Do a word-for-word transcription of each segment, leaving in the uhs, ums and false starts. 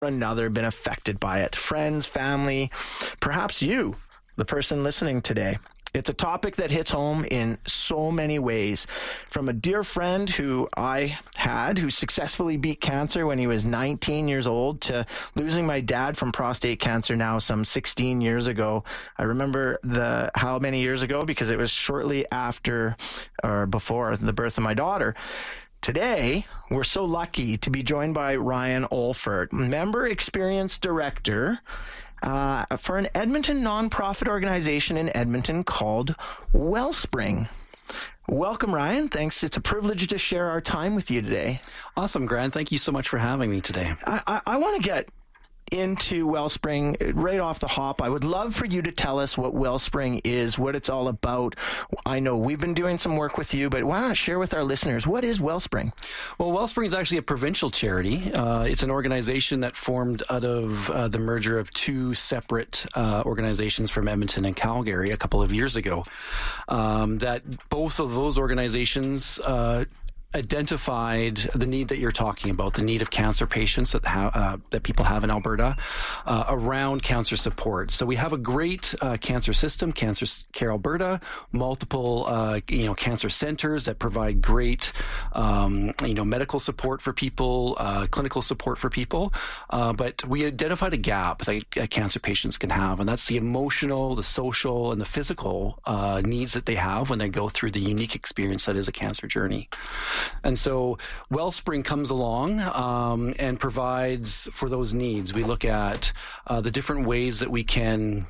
another been affected by it. Friends, family, perhaps you, the person listening today. It's a topic that hits home in so many ways. From a dear friend who I had, who successfully beat cancer when he was nineteen years old, to losing my dad from prostate cancer now some sixteen years ago. I remember the how many years ago because it was shortly after or before the birth of my daughter. Today, we're so lucky to be joined by Ryan Olfert, Member Experience Director uh, for an Edmonton nonprofit organization in Edmonton called Wellspring. Welcome, Ryan. Thanks. It's a privilege to share our time with you today. Awesome, Grant. Thank you so much for having me today. I, I, I want to get into Wellspring right off the hop. I would love for you to tell us what Wellspring is, what it's all about. I know we've been doing some work with you, but why not share with our listeners, what is Wellspring? Well, Wellspring is actually a provincial charity. Uh, it's an organization that formed out of uh, the merger of two separate uh, organizations from Edmonton and Calgary a couple of years ago. Um, that both of those organizations uh, identified the need that you're talking about, the need of cancer patients that ha- uh, that people have in Alberta uh, around cancer support. So we have a great uh, cancer system, Cancer Care Alberta, multiple uh, you know cancer centers that provide great um, you know medical support for people, uh, clinical support for people. Uh, but we identified a gap that uh, cancer patients can have, and that's the emotional, the social, and the physical uh, needs that they have when they go through the unique experience that is a cancer journey. And so Wellspring comes along um, and provides for those needs. We look at uh, the different ways that we can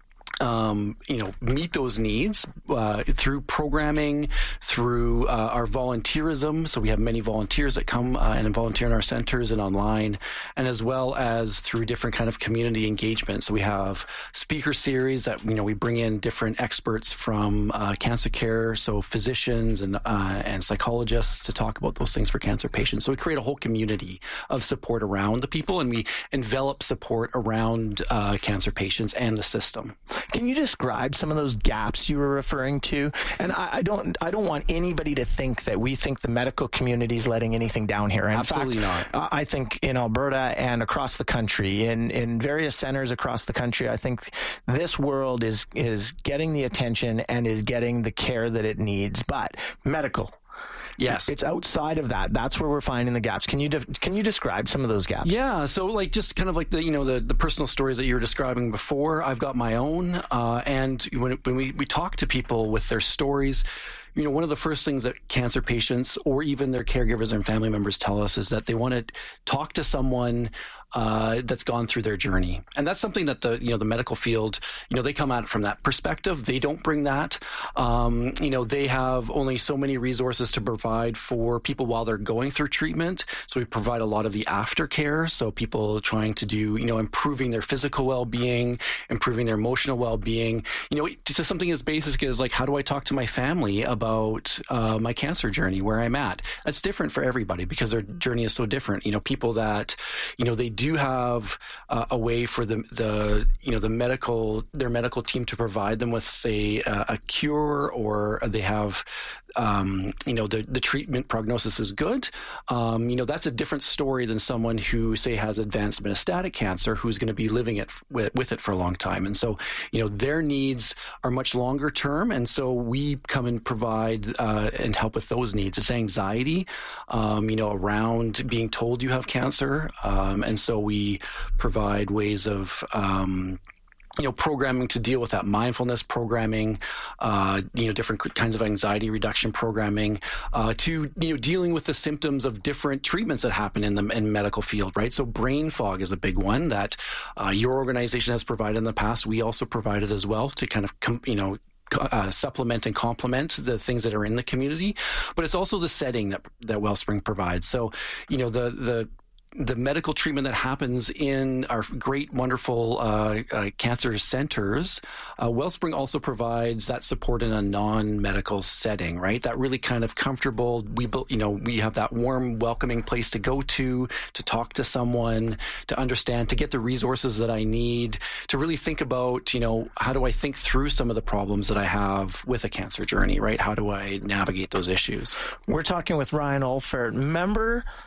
Um, you know, meet those needs uh, through programming, through uh, our volunteerism. So we have many volunteers that come uh, and volunteer in our centers and online, and as well as through different kind of community engagement. So we have speaker series that, you know, we bring in different experts from uh, cancer care, so physicians and uh, and psychologists to talk about those things for cancer patients. So we create a whole community of support around the people, and we envelop support around uh, cancer patients and the system. Can you describe some of those gaps you were referring to? And I, I don't, I don't want anybody to think that we think the medical community is letting anything down here. In Absolutely fact, not. I think in Alberta and across the country, in in various centers across the country, I think this world is is getting the attention and is getting the care that it needs. But medical. Yes. It's outside of that. That's where we're finding the gaps. Can you de- can you describe some of those gaps? Yeah. So like just kind of like the, you know, the, the personal stories that you were describing before, I've got my own. Uh, and when, when we, we talk to people with their stories, you know, one of the first things that cancer patients or even their caregivers and family members tell us is that they want to talk to someone uh, that's gone through their journey. And that's something that the, you know, the medical field, you know, they come at it from that perspective. They don't bring that. Um, you know, they have only so many resources to provide for people while they're going through treatment. So we provide a lot of the aftercare. So people trying to do, you know, improving their physical well-being, improving their emotional well-being, you know, just something as basic as like, how do I talk to my family about uh, my cancer journey, where I'm at? That's different for everybody because their journey is so different. You know, people that, you know, they do do have uh, a way for the the you know the medical their medical team to provide them with, say, uh, a cure, or they have um, you know the the treatment prognosis is good. Um, you know that's a different story than someone who, say, has advanced metastatic cancer, who's going to be living it with, with it for a long time. And so you know their needs are much longer term, and so we come and provide uh, and help with those needs. It's anxiety, um, you know, around being told you have cancer, um, and so. So we provide ways of, um, you know, programming to deal with that, mindfulness programming, uh, you know, different kinds of anxiety reduction programming, uh, to, you know, dealing with the symptoms of different treatments that happen in the in medical field, right? So brain fog is a big one that uh, your organization has provided in the past. We also provided as well to kind of, com- you know, Uh, supplement and complement the things that are in the community, but it's also the setting that that Wellspring provides. So, you know, the the the medical treatment that happens in our great, wonderful uh, uh, cancer centers, uh, Wellspring also provides that support in a non-medical setting, right? That really kind of comfortable, we, you know, we have that warm, welcoming place to go to, to talk to someone, to understand, to get the resources that I need, to really think about, you know, how do I think through some of the problems that I have with a cancer journey, right? How do I navigate those issues? We're talking with Ryan Olfert, member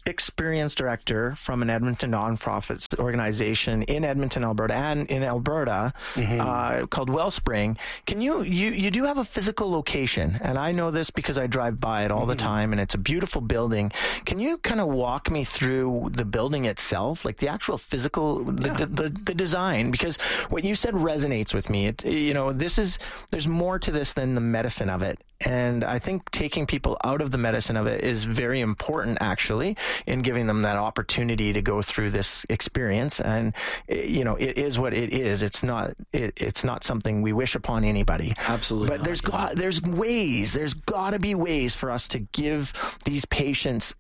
experience director from an Edmonton nonprofit organization in Edmonton, Alberta, and in Alberta mm-hmm. uh, called Wellspring. Can you, you, you do have a physical location, and I know this because I drive by it all mm-hmm. the time, and it's a beautiful building. Can you kind of walk me through the building itself, like the actual physical, the, yeah. the, the, the design? Because what you said resonates with me. It, you know, this is, there's more to this than the medicine of it. And I think taking people out of the medicine of it is very important, actually, in giving them that opportunity to go through this experience. And, you know, it is what it is. It's not, it, it's not something we wish upon anybody. Absolutely. But not. there's got, there's ways, there's got to be ways for us to give these patients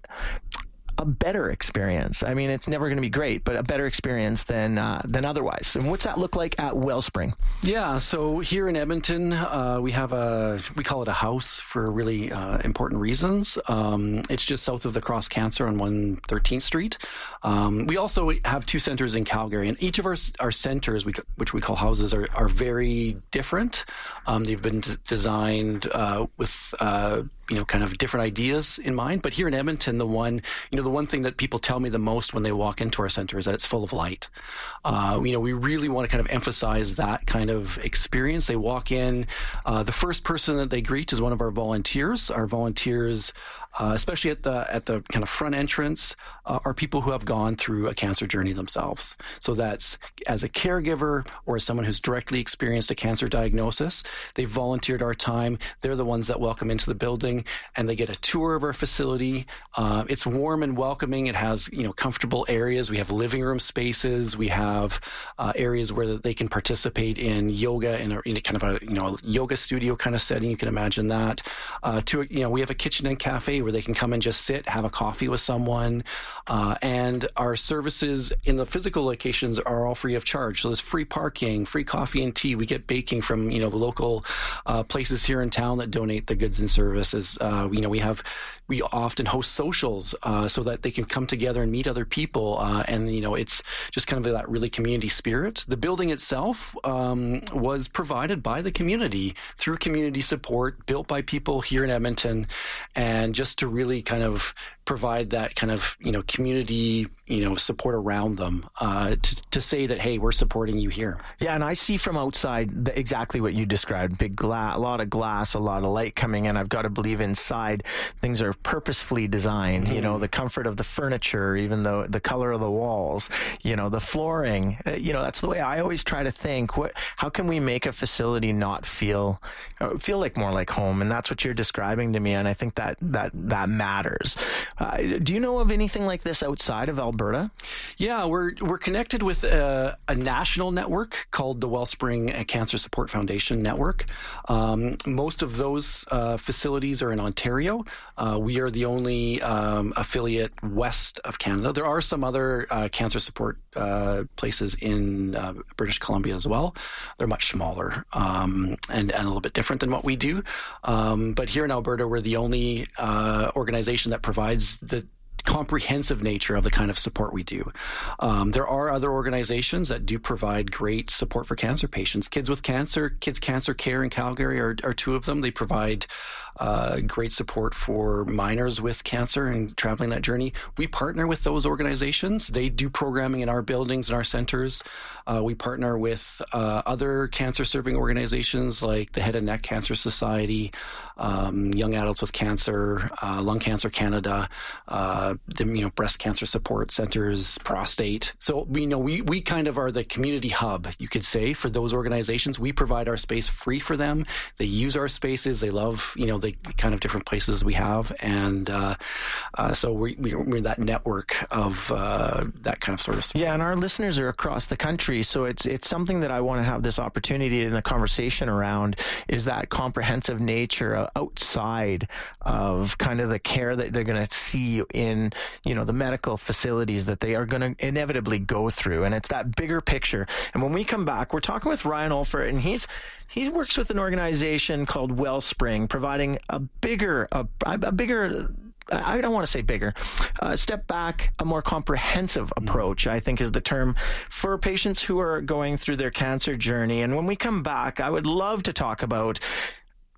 a better experience. I mean, it's never going to be great, but a better experience than uh, than otherwise. And what's that look like at Wellspring? Yeah, so here in Edmonton, uh, we have a, we call it a house for really uh, important reasons. Um, it's just south of the Cross Cancer on one thirteenth Street. Um, we also have two centers in Calgary, and each of our our centers, we, which we call houses, are, are very different. Um, they've been d- designed uh, with uh, you know, kind of different ideas in mind. But here in Edmonton, the one, you know, the one thing that people tell me the most when they walk into our center is that it's full of light. Uh, you know, we really want to kind of emphasize that kind of experience. They walk in, uh, the first person that they greet is one of our volunteers. Our volunteers, uh, especially at the at the kind of front entrance, uh, are people who have gone through a cancer journey themselves. So that's as a caregiver or as someone who's directly experienced a cancer diagnosis. They've volunteered our time. They're the ones that welcome into the building, and they get a tour of our facility. Uh, it's warm and welcoming. It has, you know, comfortable areas. We have living room spaces. We have uh, areas where they can participate in yoga in a, in a kind of a, you know, yoga studio kind of setting. You can imagine that. Uh, to, you know, we have a kitchen and cafe where they can come and just sit, have a coffee with someone. Uh, and our services in the physical locations are all free of charge. So there's free parking, free coffee and tea. We get baking from, you know, local uh, places here in town that donate the goods and services. Uh, you know, we have, we often host socials uh, so that they can come together and meet other people. Uh, and, you know, it's just kind of that really community spirit. The building itself um, was provided by the community through community support, built by people here in Edmonton, and just to really kind of provide that kind of, you know, community, you know, support around them uh, to, to say that, hey, we're supporting you here. Yeah, and I see from outside the, exactly what you described. Big glass, a lot of glass, a lot of light coming in. I've got to believe inside things are purposefully designed, mm-hmm. you know, the comfort of the furniture, even though the color of the walls, you know, the flooring, uh, you know, that's the way I always try to think. What, how can we make a facility not feel, uh, feel like more like home? And that's what you're describing to me. And I think that, that, that matters. Uh, do you know of anything like this outside of Alberta? Yeah, we're we're connected with a, a national network called the Wellspring Cancer Support Foundation Network. Um, most of those uh, facilities are in Ontario. Uh, we are the only um, affiliate west of Canada. There are some other uh, cancer support uh, places in uh, British Columbia as well. They're much smaller um, and, and a little bit different than what we do. Um, but here in Alberta, we're the only uh, organization that provides the comprehensive nature of the kind of support we do. Um, there are other organizations that do provide great support for cancer patients. Kids with Cancer, Kids Cancer Care in Calgary are, are two of them. They provide uh, great support for minors with cancer and traveling that journey. We partner with those organizations. They do programming in our buildings and our centers. Uh, we partner with uh, other cancer-serving organizations like the Head and Neck Cancer Society, um, Young Adults with Cancer, uh, Lung Cancer Canada, uh, the you know breast cancer support centers, prostate. So we you know we we kind of are the community hub, you could say, for those organizations. We provide our space free for them. They use our spaces. They love you know the kind of different places we have, and uh, uh, so we, we, we're that network of uh, that kind of sort of support. Yeah, and our listeners are across the country, so it's it's something that I want to have this opportunity in the conversation around, is that comprehensive nature outside of kind of the care that they're going to see in, you know, the medical facilities that they are going to inevitably go through. And it's that bigger picture. And when we come back, we're talking with Ryan Olfert, and he's he works with an organization called Wellspring, providing a bigger, a, a bigger, I don't want to say bigger, uh, step back, a more comprehensive approach, I think is the term, for patients who are going through their cancer journey. And when we come back, I would love to talk about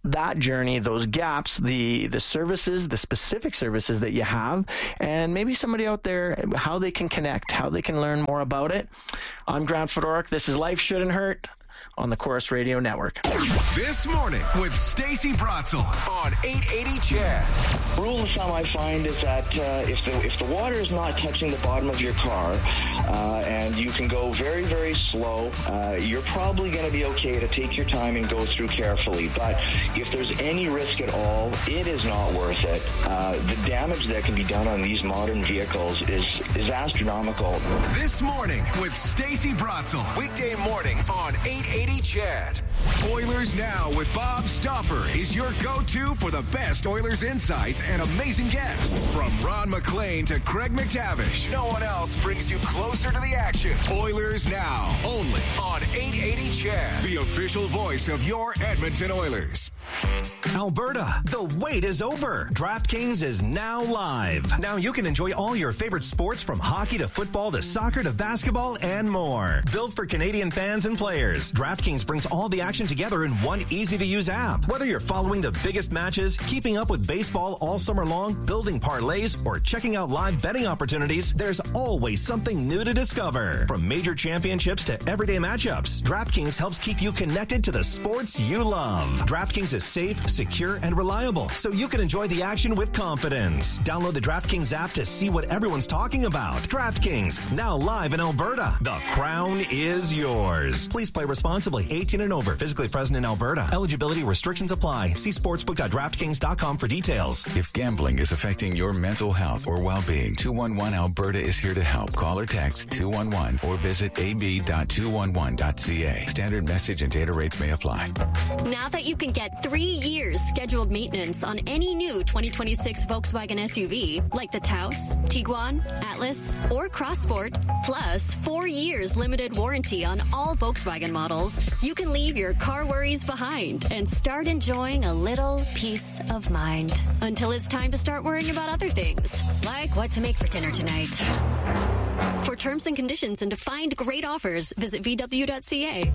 that journey, those gaps, the the services, the specific services that you have, and maybe somebody out there, how they can connect, how they can learn more about it. I'm Grant Fedoruk. This is Life Shouldn't Hurt on the Corus Radio Network. This morning with Stacey Bratzel on eight eighty C H E D. Rule of thumb I find is that uh, if the if the water is not touching the bottom of your car uh, and you can go very, very slow, uh, you're probably going to be okay to take your time and go through carefully. But if there's any risk at all, it is not worth it. Uh, the damage that can be done on these modern vehicles is, is astronomical. This morning with Stacey Bratzel. Weekday mornings on eight eighty C H E D. Oilers Now with Bob Stauffer is your go-to for the best Oilers insights and amazing guests. From Ron McLean to Craig McTavish, no one else brings you closer to the action. Oilers Now, only on eight eighty C H E D, the official voice of your Edmonton Oilers. Alberta, the wait is over. DraftKings is now live. Now you can enjoy all your favorite sports from hockey to football to soccer to basketball and more. Built for Canadian fans and players, DraftKings brings all the action together in one easy-to-use app. Whether you're following the biggest matches, keeping up with baseball all summer long, building parlays, or checking out live betting opportunities, there's always something new to discover. From major championships to everyday matchups, DraftKings helps keep you connected to the sports you love. DraftKings is safe, secure, and reliable, so you can enjoy the action with confidence. Download the DraftKings app to see what everyone's talking about. DraftKings, now live in Alberta. The crown is yours. Please play responsibly. eighteen and over. Physically present in Alberta. Eligibility restrictions apply. See sportsbook dot draftkings dot com for details. If gambling is affecting your mental health or well-being, two one one Alberta is here to help. Call or text two one one or visit a b dot two one one dot c a. Standard message and data rates may apply. Now that you can get three years scheduled maintenance on any new twenty twenty-six Volkswagen S U V, like the Taos, Tiguan, Atlas, or Crossport, plus four years limited warranty on all Volkswagen models, you can leave your car worries behind and start enjoying a little peace of mind until it's time to start worrying about other things, like what to make for dinner tonight. For terms and conditions and to find great offers, visit v w dot c a.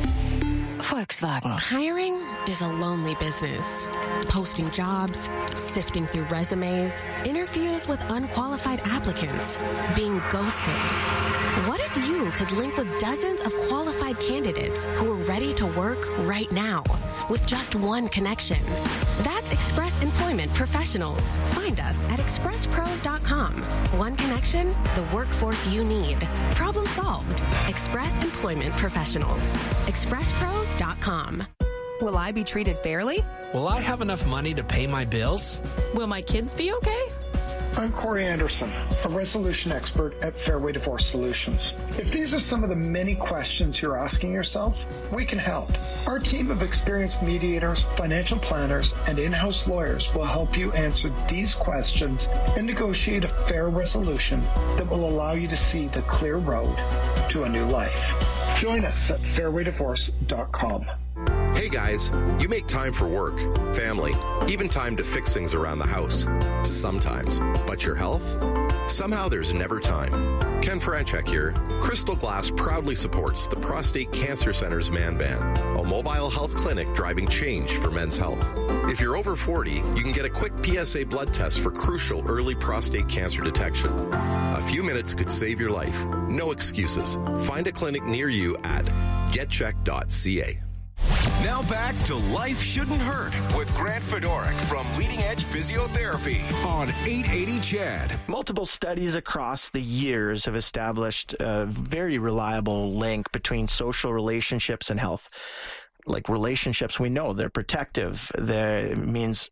Volkswagen. Hiring is a lonely business. Posting jobs, sifting through resumes, interviews with unqualified applicants, being ghosted. What if you could link with dozens of qualified candidates who are ready to work right now with just one connection? That's Express Employment Professionals. Find us at express pros dot com. One connection, the workforce you need. Problem solved. Express Employment Professionals. express pros dot com. Will I be treated fairly? Will I have enough money to pay my bills? Will my kids be okay? I'm Corey Anderson, a resolution expert at Fairway Divorce Solutions. If these are some of the many questions you're asking yourself, we can help. Our team of experienced mediators, financial planners, and in-house lawyers will help you answer these questions and negotiate a fair resolution that will allow you to see the clear road to a new life. Join us at fairway divorce dot com. Hey guys, you make time for work, family, even time to fix things around the house. Sometimes. But your health? Somehow there's never time. Ken Franchek here. Crystal Glass proudly supports the Prostate Cancer Center's Man Van, a mobile health clinic driving change for men's health. If you're over forty, you can get a quick P S A blood test for crucial early prostate cancer detection. A few minutes could save your life. No excuses. Find a clinic near you at get check dot c a. Now back to Life Shouldn't Hurt with Grant Fedoruk from Leading Edge Physiotherapy on eight eighty C H E D. Multiple studies across the years have established a very reliable link between social relationships and health. Like relationships, we know they're protective. They're, it means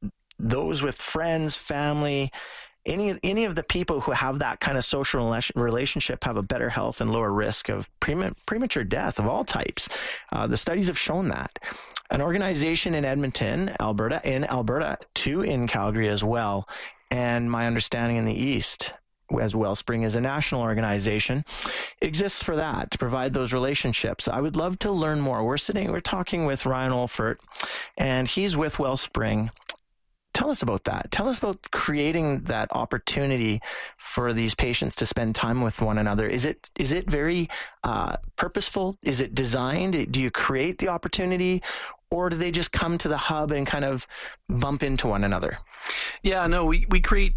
those with friends, family, Any any of the people who have that kind of social relationship have a better health and lower risk of premature death of all types. Uh, the studies have shown that. An organization in Edmonton, Alberta, in Alberta, two in Calgary as well, and my understanding in the East, as Wellspring is a national organization, exists for that, to provide those relationships. I would love to learn more. We're sitting, we're talking with Ryan Olfert, and he's with Wellspring. Tell us about that. Tell us about creating that opportunity for these patients to spend time with one another. Is it is it very uh, purposeful? Is it designed? Do you create the opportunity, or do they just come to the hub and kind of bump into one another? Yeah, no, we, we create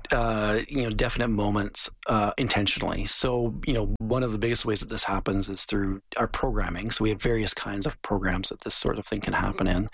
Uh, you know, definite moments uh, intentionally. So, you know, one of the biggest ways that this happens is through our programming. So we have various kinds of programs that this sort of thing can happen in.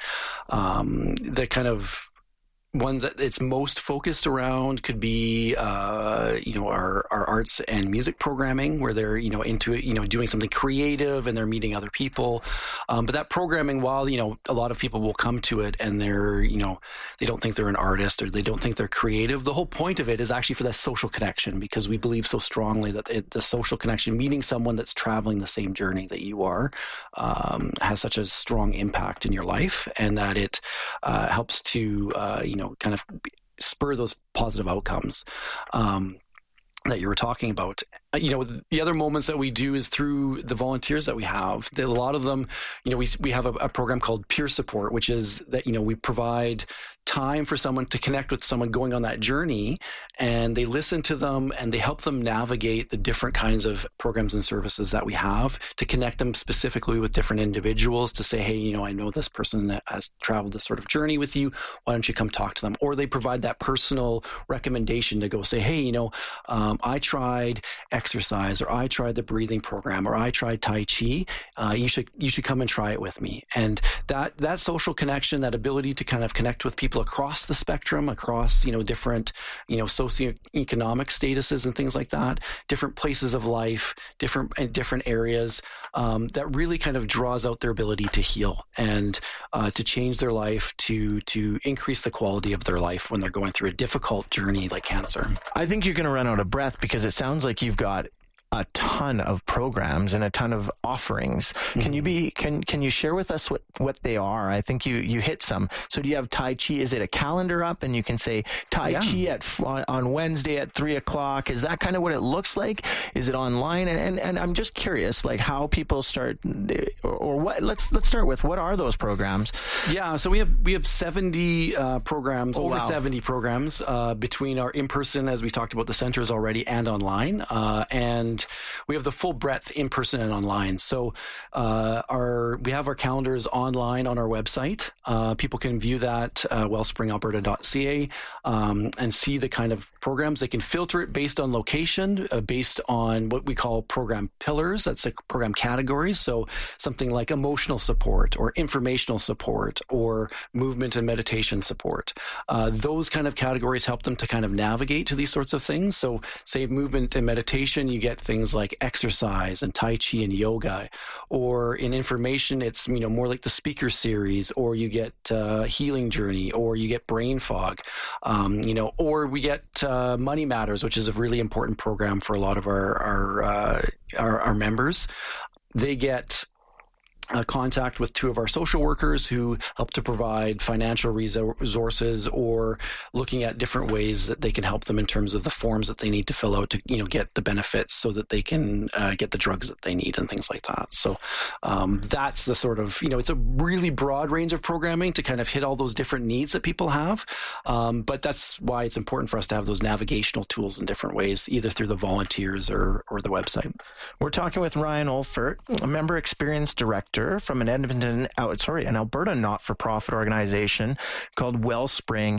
Um, the kind of ones that it's most focused around could be, uh, you know, our, our arts and music programming, where they're, you know, into it, you know, doing something creative and they're meeting other people. Um, but that programming, while, you know, a lot of people will come to it and they're, you know, they don't think they're an artist or they don't think they're creative. The whole point of it is actually for that social connection, because we believe so strongly that it, the social connection, meeting someone that's traveling the same journey that you are, um, has such a strong impact in your life, and that it uh, helps to, uh, you know, kind of spur those positive outcomes um, that you were talking about. You know, the other moments that we do is through the volunteers that we have. A lot of them, you know, we we have a, a program called Peer Support, which is that, you know, we provide time for someone to connect with someone going on that journey, and they listen to them and they help them navigate the different kinds of programs and services that we have, to connect them specifically with different individuals, to say, hey, you know, I know this person that has traveled this sort of journey with you. Why don't you come talk to them? Or they provide that personal recommendation to go say, hey, you know, um, I tried exercise, or I tried the breathing program, or I tried Tai Chi. Uh, you should you should come and try it with me. And that that social connection, that ability to kind of connect with people across the spectrum, across, you know, different, you know, socioeconomic statuses and things like that, different places of life, different and different areas, um, that really kind of draws out their ability to heal and uh, to change their life, to to increase the quality of their life when they're going through a difficult journey like cancer. I think you're going to run out of breath, because it sounds like you've got a ton of programs and a ton of offerings. Mm-hmm. Can you be, can, can you share with us what, what they are? I think you, you hit some. So do you have Tai Chi? Is it a calendar up and you can say Tai yeah. Chi at, on, on Wednesday at three o'clock? Is that kind of what it looks like? Is it online? And, and, and I'm just curious, like how people start, or, or what, let's, let's start with, what are those programs? Yeah. So we have, we have seventy, uh, programs, oh, over wow. seventy programs, uh, between our in-person, as we talked about the centers already, and online. Uh, and we have the full breadth in person and online. So uh, our we have our calendars online on our website. Uh, people can view that, uh, wellspring alberta dot c a, um, and see the kind of programs. They can filter it based on location, uh, based on what we call program pillars. That's like program categories. So something like emotional support, or informational support, or movement and meditation support. Uh, those kind of categories help them to kind of navigate to these sorts of things. So say movement and meditation, you get things like exercise and Tai Chi and yoga. Or in information, it's, you know, more like the speaker series, or you get uh, healing journey, or you get brain fog, um, you know, or we get uh, Money Matters, which is a really important program for a lot of our our uh, our, our members. They get Uh, contact with two of our social workers who help to provide financial resources, or looking at different ways that they can help them in terms of the forms that they need to fill out to, you know, get the benefits so that they can uh, get the drugs that they need and things like that. So um, that's the sort of, you know, it's a really broad range of programming to kind of hit all those different needs that people have. Um, but that's why it's important for us to have those navigational tools in different ways, either through the volunteers or, or the website. We're talking with Ryan Olfert, a member experience director from an Edmonton, oh, sorry, an Alberta not-for-profit organization called Wellspring.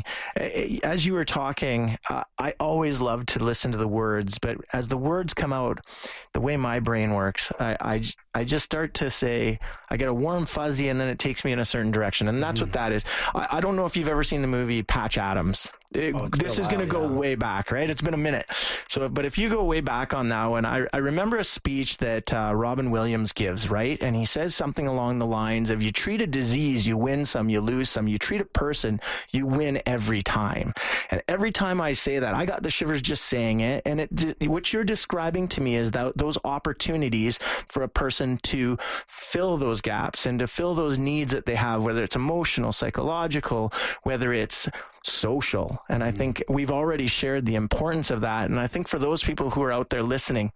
As you were talking, uh, I always love to listen to the words, but as the words come out, the way my brain works, I, I, I just start to say, I get a warm fuzzy, and then it takes me in a certain direction, and that's mm. what that is. I, I don't know if you've ever seen the movie Patch Adams. It, oh, this is going to go yeah. way back, right? It's been a minute. So, but if you go way back on that one, I, I remember a speech that uh, Robin Williams gives, right? And he says something along the lines of, you treat a disease, you win some, you lose some. You treat a person, you win every time. And every time I say that, I got the shivers just saying it. And it, what you're describing to me is that those opportunities for a person to fill those gaps and to fill those needs that they have, whether it's emotional, psychological, whether it's social. And I think we've already shared the importance of that. And I think for those people who are out there listening,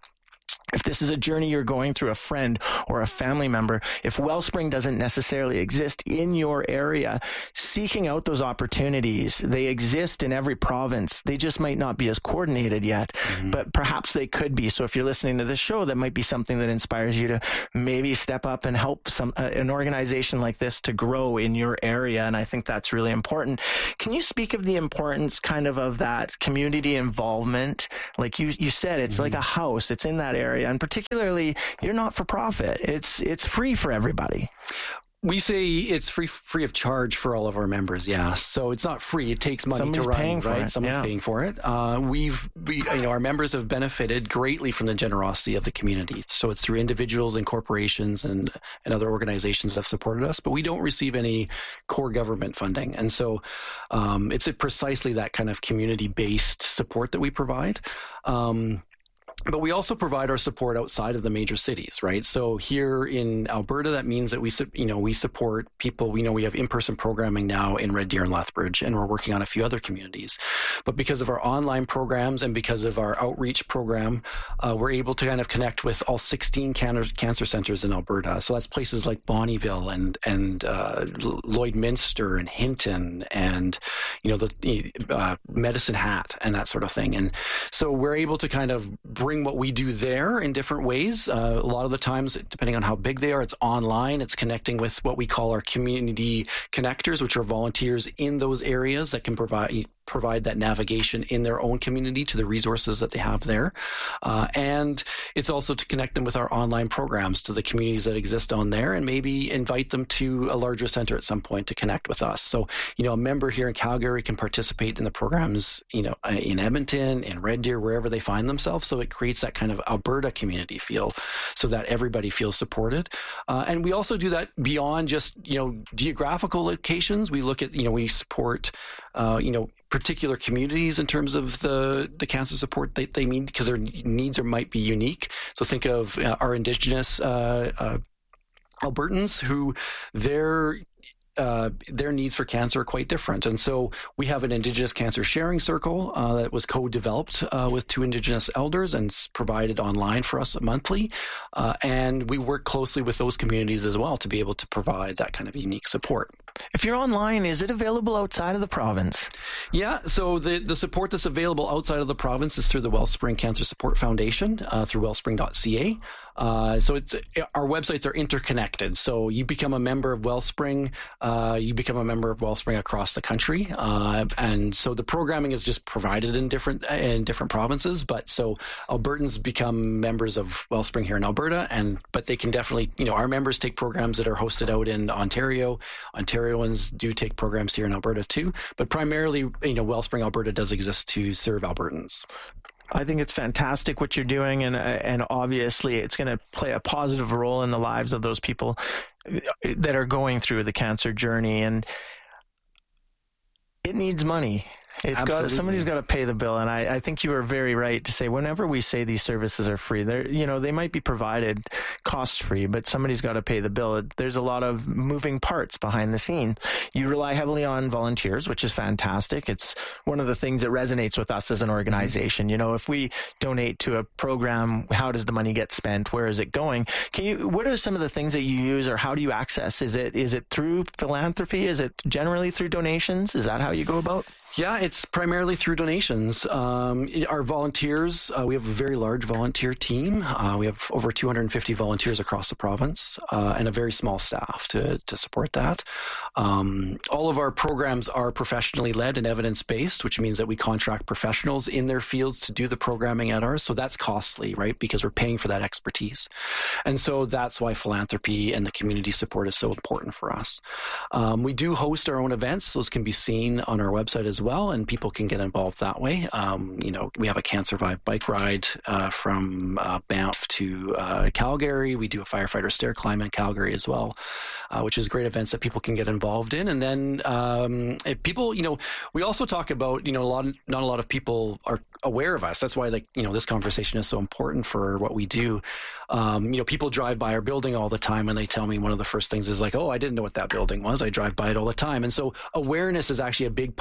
If this is a journey you're going through, a friend or a family member, if Wellspring doesn't necessarily exist in your area, seeking out those opportunities, they exist in every province. They just might not be as coordinated yet, mm-hmm. but perhaps they could be. So if you're listening to this show, that might be something that inspires you to maybe step up and help some uh, an organization like this to grow in your area. And I think that's really important. Can you speak of the importance kind of of that community involvement? Like you, you said, it's mm-hmm. like a house. It's in that area. And particularly, you're not for profit. It's it's free for everybody. We say it's free free of charge for all of our members, yeah. So it's not free. It takes money Somebody's to run, paying for right? it. Someone's yeah. paying for it. Uh, we've, we, you know, our members have benefited greatly from the generosity of the community. So it's through individuals and corporations and, and other organizations that have supported us, but we don't receive any core government funding. And so um, it's precisely that kind of community-based support that we provide. Um, But we also provide our support outside of the major cities, right? So here in Alberta, that means that we, you know, we support people. We know we have in-person programming now in Red Deer and Lethbridge, and we're working on a few other communities. But because of our online programs and because of our outreach program, uh, we're able to kind of connect with all sixteen can- cancer centers in Alberta. So that's places like Bonnyville and and uh, Lloydminster and Hinton and you know the uh, Medicine Hat and that sort of thing. And so we're able to kind of bring what we do there in different ways. Uh, a lot of the times, depending on how big they are, it's online. It's connecting with what we call our community connectors, which are volunteers in those areas that can provide provide that navigation in their own community to the resources that they have there. Uh, and it's also to connect them with our online programs to the communities that exist on there and maybe invite them to a larger center at some point to connect with us. So, you know, a member here in Calgary can participate in the programs, you know, in Edmonton, in Red Deer, wherever they find themselves. So it creates that kind of Alberta community feel so that everybody feels supported. Uh, and we also do that beyond just, you know, geographical locations. We look at, you know, we support, uh, you know, particular communities in terms of the, the cancer support that they need because their needs are, might be unique. So think of uh, our Indigenous uh, uh, Albertans who their Uh, their needs for cancer are quite different. And so we have an Indigenous Cancer Sharing Circle uh, that was co-developed uh, with two Indigenous elders and provided online for us monthly. Uh, and we work closely with those communities as well to be able to provide that kind of unique support. If you're online, is it available outside of the province? Yeah, so the, the support that's available outside of the province is through the Wellspring Cancer Support Foundation, uh, through wellspring dot c a. Uh, so it's, our websites are interconnected. So you become a member of Wellspring, uh, you become a member of Wellspring across the country. Uh, and so the programming is just provided in different, in different provinces. But so Albertans become members of Wellspring here in Alberta, and, but they can definitely, you know, our members take programs that are hosted out in Ontario. Ontarians do take programs here in Alberta too. But primarily, you know, Wellspring Alberta does exist to serve Albertans. I think it's fantastic what you're doing, and and obviously it's going to play a positive role in the lives of those people that are going through the cancer journey, and it needs money. It's Absolutely. got somebody's got to pay the bill, and I, I think you are very right to say whenever we say these services are free, they're you know they might be provided cost free, but somebody's got to pay the bill. There's a lot of moving parts behind the scenes. You rely heavily on volunteers, which is fantastic. It's one of the things that resonates with us as an organization. Mm-hmm. You know, if we donate to a program, how does the money get spent? Where is it going? Can you? What are some of the things that you use, or how do you access? Is it is it through philanthropy? Is it generally through donations? Is that how you go about? Yeah, it's primarily through donations. Um, our volunteers, uh, we have a very large volunteer team. Uh, we have over two hundred fifty volunteers across the province uh, and a very small staff to, to support that. Um, all of our programs are professionally led and evidence-based, which means that we contract professionals in their fields to do the programming at ours. So that's costly, right? Because we're paying for that expertise. And so that's why philanthropy and the community support is so important for us. Um, we do host our own events. Those can be seen on our website as well, and people can get involved that way. Um, you know, we have a Cancer Vibe bike ride uh, from uh, Banff to uh, Calgary. We do a firefighter stair climb in Calgary as well, uh, which is great events that people can get involved in. And then um, if people, you know, we also talk about, you know, a lot of, not a lot of people are aware of us. That's why, like, you know, this conversation is so important for what we do. Um, you know, people drive by our building all the time and they tell me one of the first things is like, oh, I didn't know what that building was. I drive by it all the time. And so awareness is actually a big part of what we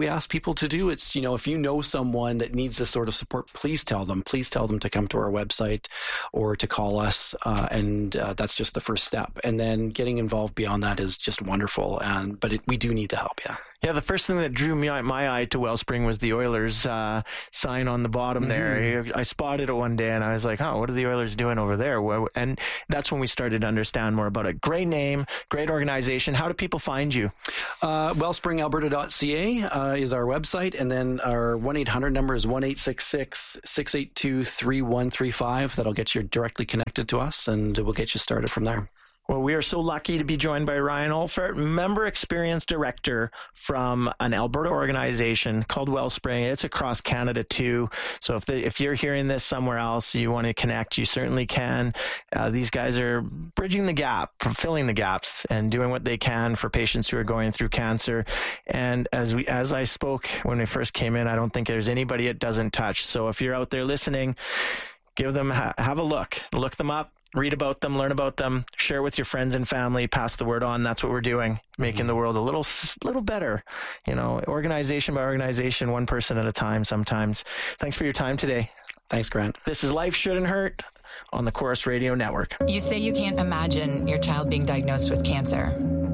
we ask people to do. It's, you know, if you know someone that needs this sort of support, please tell them. Please tell them to come to our website or to call us. Uh, and uh, that's just the first step. And then getting involved beyond that is just wonderful. And but it, we do need the help, yeah. Yeah, the first thing that drew me, my eye to Wellspring was the Oilers uh, sign on the bottom mm-hmm. there. I spotted it one day and I was like, oh, what are the Oilers doing over there? And that's when we started to understand more about it. Great name, great organization. How do people find you? Uh, wellspring alberta dot c a uh, is our website. And then our one eight hundred number is one eight six six, six eight two, three one three five. That'll get you directly connected to us and we'll get you started from there. Well, we are so lucky to be joined by Ryan Olfert, Member Experience Director from an Alberta organization called Wellspring. It's across Canada too. So if the, if you're hearing this somewhere else, you want to connect, you certainly can. Uh, these guys are bridging the gap, filling the gaps, and doing what they can for patients who are going through cancer. And as we, as I spoke when we first came in, I don't think there's anybody it doesn't touch. So if you're out there listening, give them, ha- have a look, look them up. Read about them, learn about them, share with your friends and family, pass the word on. That's what we're doing, making mm-hmm. the world a little little better. You know, organization by organization, one person at a time sometimes. Thanks for your time today. Thanks, Grant. This is Life Shouldn't Hurt on the Chorus Radio Network. You say you can't imagine your child being diagnosed with cancer,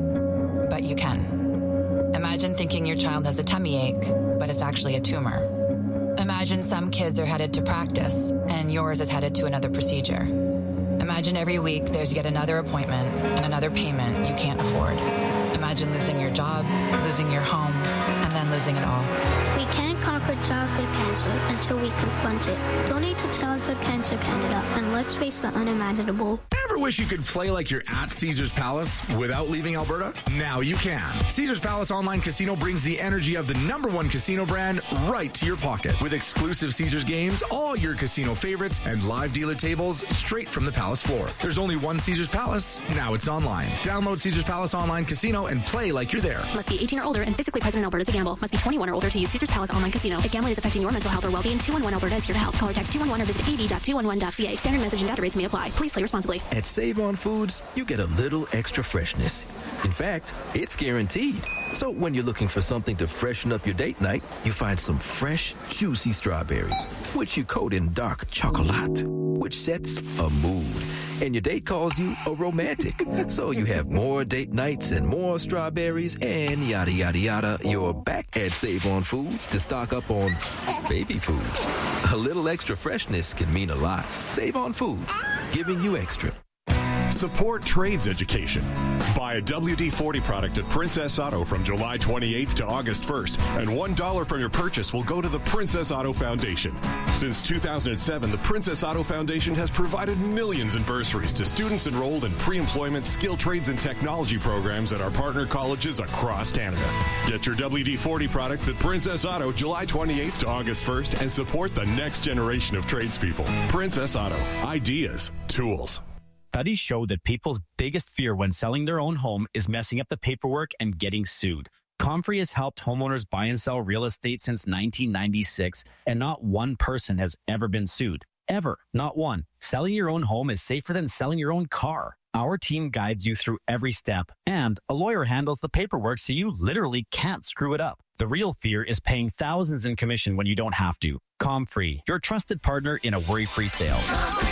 but you can. Imagine thinking your child has a tummy ache, but it's actually a tumor. Imagine some kids are headed to practice, and yours is headed to another procedure. Imagine every week there's yet another appointment and another payment you can't afford. Imagine losing your job, losing your home, and then losing it all. We can't conquer childhood cancer until we confront it. Donate to Childhood Cancer Canada, and let's face the unimaginable. Ever wish you could play like you're at Caesars Palace without leaving Alberta? Now you can. Caesars Palace Online Casino brings the energy of the number one casino brand right to your pocket. With exclusive Caesars games, all your casino favorites, and live dealer tables straight from the Palace floor. There's only one Caesars Palace. Now it's online. Download Caesars Palace Online Casino and play like you're there. Must be eighteen or older and physically present in Alberta to gamble. Must be twenty-one or older to use Caesars Palace Online Casino. If gambling is affecting your mental health or well-being, two one one Alberta is here to help. Call or text two one one or visit a v dot two one one dot c a. Standard message and data rates may apply. Please play responsibly. At Save On Foods, you get a little extra freshness. In fact, it's guaranteed. So when you're looking for something to freshen up your date night, you find some fresh, juicy strawberries, which you coat in dark chocolate, which sets a mood. And your date calls you a romantic. So you have more date nights and more strawberries and yada, yada, yada. You're back at Save On Foods to stock up on baby food. A little extra freshness can mean a lot. Save On Foods, giving you extra. Support trades education. Buy a W D forty product at Princess Auto from July twenty-eighth to August first, and one dollar from your purchase will go to the Princess Auto Foundation. Since two thousand seven, the Princess Auto Foundation has provided millions in bursaries to students enrolled in pre-employment skill trades and technology programs at our partner colleges across Canada. Get your W D forty products at Princess Auto July twenty-eighth to August first and support the next generation of tradespeople. Princess Auto. Ideas. Tools. Studies show that people's biggest fear when selling their own home is messing up the paperwork and getting sued. Comfrey has helped homeowners buy and sell real estate since nineteen ninety-six, and not one person has ever been sued. Ever. Not one. Selling your own home is safer than selling your own car. Our team guides you through every step, and a lawyer handles the paperwork so you literally can't screw it up. The real fear is paying thousands in commission when you don't have to. Comfrey, your trusted partner in a worry-free sale.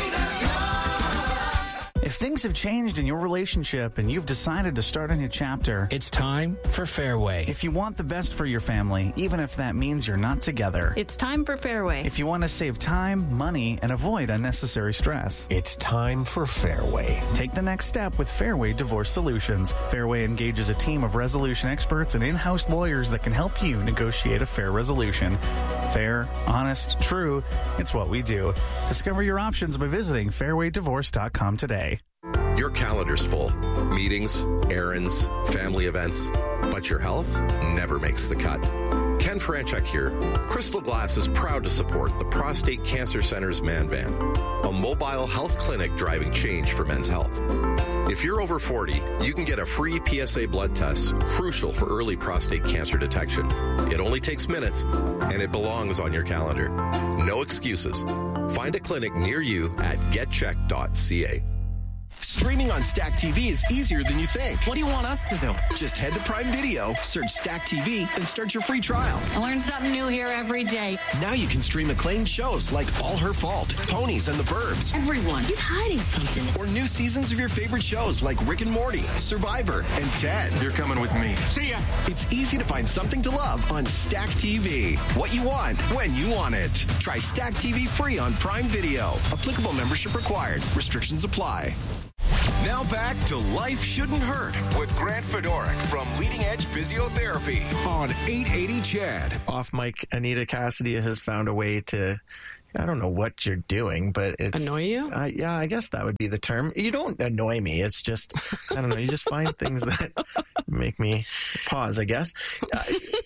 If things have changed in your relationship and you've decided to start a new chapter, it's time for Fairway. If you want the best for your family, even if that means you're not together, it's time for Fairway. If you want to save time, money, and avoid unnecessary stress, it's time for Fairway. Take the next step with Fairway Divorce Solutions. Fairway engages a team of resolution experts and in-house lawyers that can help you negotiate a fair resolution. Fair, honest, true, it's what we do. Discover your options by visiting fairway divorce dot com today. Your calendar's full. Meetings, errands, family events. But your health never makes the cut. Ken Franchuk here. Crystal Glass is proud to support the Prostate Cancer Center's Man Van, a mobile health clinic driving change for men's health. If you're over forty, you can get a free P S A blood test, crucial for early prostate cancer detection. It only takes minutes, and it belongs on your calendar. No excuses. Find a clinic near you at get check dot c a. Streaming on Stack T V is easier than you think. What do you want us to do? Just head to Prime Video, search Stack T V, and start your free trial. I learn something new here every day. Now you can stream acclaimed shows like All Her Fault, Ponies, and The Burbs. Everyone is hiding something. Or new seasons of your favorite shows like Rick and Morty, Survivor, and Ted. You're coming with me. See ya. It's easy to find something to love on Stack T V. What you want, when you want it. Try Stack T V free on Prime Video. Applicable membership required. Restrictions apply. Now back to Life Shouldn't Hurt with Grant Fedorik from Leading Edge Physiotherapy on eight eighty C H E D. Off mic, Anita Cassidy has found a way to, I don't know what you're doing, but it's... Annoy you? Uh, yeah, I guess that would be the term. You don't annoy me. It's just, I don't know, you just find things that make me pause, I guess. Uh,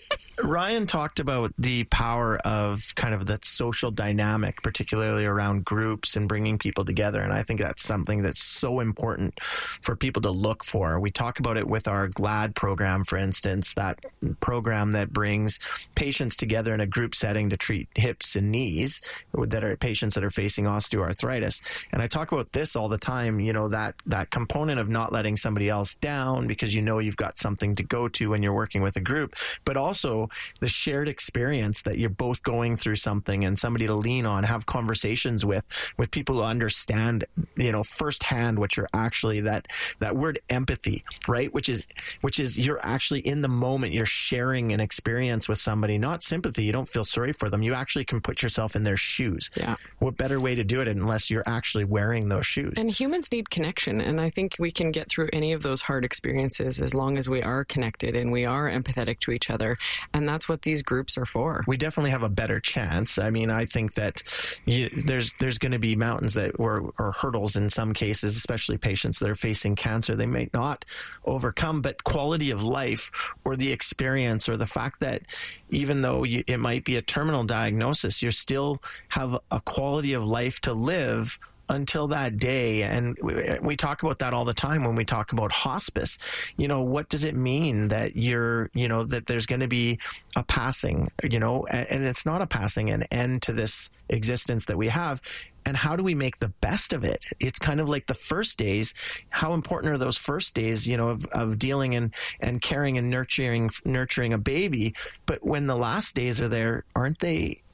Ryan talked about the power of kind of that social dynamic, particularly around groups and bringing people together. And I think that's something that's so important for people to look for. We talk about it with our GLAD program, for instance, that program that brings patients together in a group setting to treat hips and knees that are patients that are facing osteoarthritis. And I talk about this all the time, you know, that, that component of not letting somebody else down because you know you've got something to go to when you're working with a group, but also the shared experience that you're both going through something and somebody to lean on, have conversations with, with people who understand, you know, firsthand what you're actually, that, that word empathy, right? Which is, which is you're actually in the moment, you're sharing an experience with somebody, not sympathy. You don't feel sorry for them. You actually can put yourself in their shoes. Yeah. What better way to do it unless you're actually wearing those shoes? And humans need connection. And I think we can get through any of those hard experiences as long as we are connected and we are empathetic to each other. And that's what these groups are for. We definitely have a better chance. I mean, I think that you, there's there's going to be mountains that or, or hurdles in some cases, especially patients that are facing cancer, they may not overcome, but quality of life or the experience or the fact that even though you, it might be a terminal diagnosis, you still have a quality of life to live until that day. And we, we talk about that all the time when we talk about hospice. You know, what does it mean that you're, you know, that there's going to be a passing, you know, and, and it's not a passing, an end to this existence that we have. And how do we make the best of it? It's kind of like the first days. How important are those first days, you know, of, of dealing and, and caring and nurturing, nurturing a baby? But when the last days are there, aren't they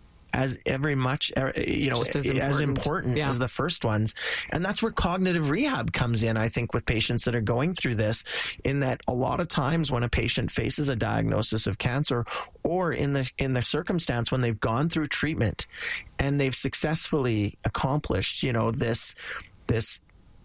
as every much, you know, Just as important, as, important yeah. as the first ones? And that's where cognitive rehab comes in, I think, with patients that are going through this, in that a lot of times when a patient faces a diagnosis of cancer, or in the in the circumstance when they've gone through treatment and they've successfully accomplished, you know, this this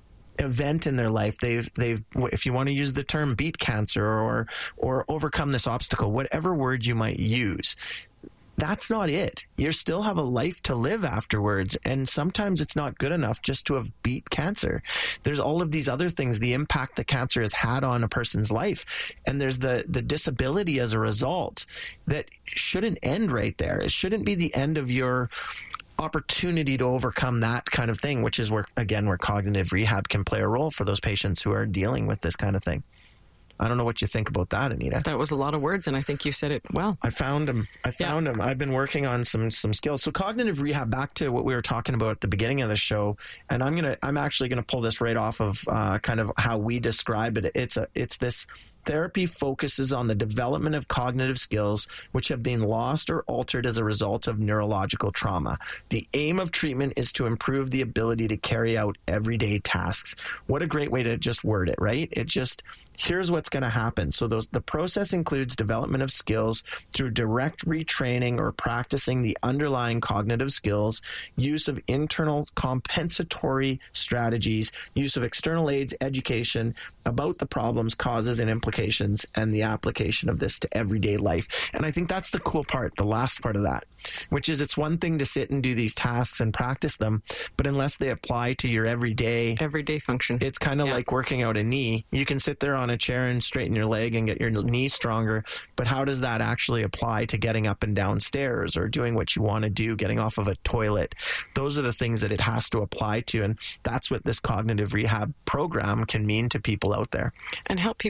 event in their life, they've they've if you want to use the term beat cancer or or overcome this obstacle, whatever word you might use, that's not it. You still have a life to live afterwards. And sometimes it's not good enough just to have beat cancer. There's all of these other things, the impact that cancer has had on a person's life. And there's the, the disability as a result that shouldn't end right there. It shouldn't be the end of your opportunity to overcome that kind of thing, which is where, again, where cognitive rehab can play a role for those patients who are dealing with this kind of thing. I don't know what you think about that, Anita. That was a lot of words, and I think you said it well. I found them. I found yeah. them. I've been working on some some skills. So cognitive rehab, back to what we were talking about at the beginning of the show, and I'm gonna I'm actually gonna pull this right off of uh, kind of how we describe it. It's a it's this. Therapy focuses on the development of cognitive skills which have been lost or altered as a result of neurological trauma. The aim of treatment is to improve the ability to carry out everyday tasks. What a great way to just word it, right? It just, here's what's going to happen. So those the process includes development of skills through direct retraining or practicing the underlying cognitive skills, use of internal compensatory strategies, use of external aids, education about the problems, causes, and implications, and the application of this to everyday life. And I think that's the cool part, the last part of that, which is it's one thing to sit and do these tasks and practice them, but unless they apply to your everyday everyday function, it's kind of yeah. like working out a knee. You can sit there on a chair and straighten your leg and get your knee stronger, but how does that actually apply to getting up and down stairs or doing what you want to do, getting off of a toilet? Those are the things that it has to apply to, and that's what this cognitive rehab program can mean to people out there. And help people